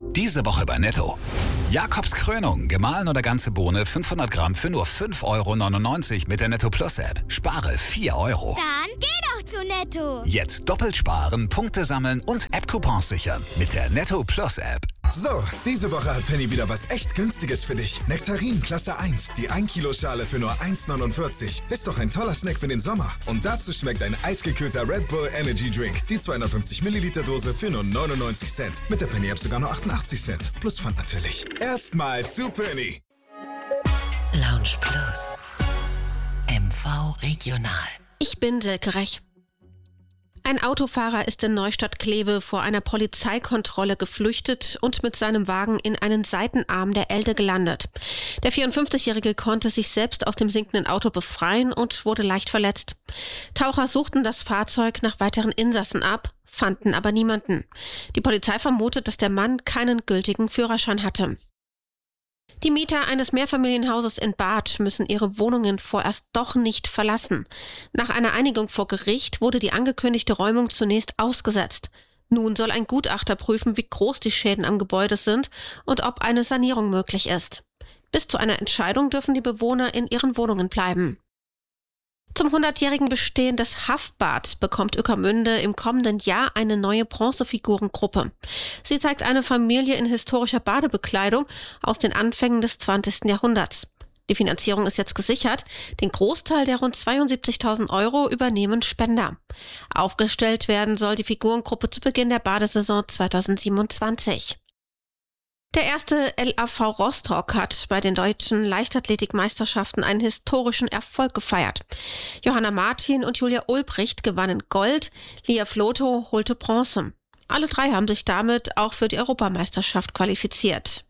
Diese Woche bei Netto. Jakobs Krönung, gemahlen oder ganze Bohne 500 Gramm für nur 5,99 € mit der Netto Plus App. Spare 4 €. Dann geh doch zu Netto. Jetzt doppelt sparen, Punkte sammeln und App-Coupons sichern mit der Netto Plus App. So, diese Woche hat Penny wieder was echt Günstiges für dich. Nektarin Klasse 1, die 1 Kilo Schale für nur 1,49. Ist doch ein toller Snack für den Sommer. Und dazu schmeckt ein eisgekühlter Red Bull Energy Drink. Die 250 Milliliter Dose für nur 99 Cent. Mit der Penny App sogar nur 88 Cent. Plus Pfand natürlich. Erstmal zu Penny. Lounge Plus. MV Regional. Ich bin Silke Rech. Ein Autofahrer ist in Neustadt-Kleve vor einer Polizeikontrolle geflüchtet und mit seinem Wagen in einen Seitenarm der Elde gelandet. Der 54-Jährige konnte sich selbst aus dem sinkenden Auto befreien und wurde leicht verletzt. Taucher suchten das Fahrzeug nach weiteren Insassen ab, fanden aber niemanden. Die Polizei vermutet, dass der Mann keinen gültigen Führerschein hatte. Die Mieter eines Mehrfamilienhauses in Barth müssen ihre Wohnungen vorerst doch nicht verlassen. Nach einer Einigung vor Gericht wurde die angekündigte Räumung zunächst ausgesetzt. Nun soll ein Gutachter prüfen, wie groß die Schäden am Gebäude sind und ob eine Sanierung möglich ist. Bis zu einer Entscheidung dürfen die Bewohner in ihren Wohnungen bleiben. Zum 100-jährigen Bestehen des Haffbads bekommt Ueckermünde im kommenden Jahr eine neue Bronzefigurengruppe. Sie zeigt eine Familie in historischer Badebekleidung aus den Anfängen des 20. Jahrhunderts. Die Finanzierung ist jetzt gesichert. Den Großteil der rund 72.000 € übernehmen Spender. Aufgestellt werden soll die Figurengruppe zu Beginn der Badesaison 2027. Der erste LAV Rostock hat bei den deutschen Leichtathletikmeisterschaften einen historischen Erfolg gefeiert. Johanna Martin und Julia Ulbricht gewannen Gold, Lia Floto holte Bronze. Alle drei haben sich damit auch für die Europameisterschaft qualifiziert.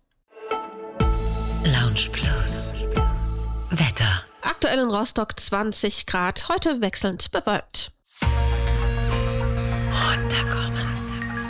Lounge Plus. Wetter. Aktuell in Rostock 20 Grad, heute wechselnd bewölkt. Runterkommen.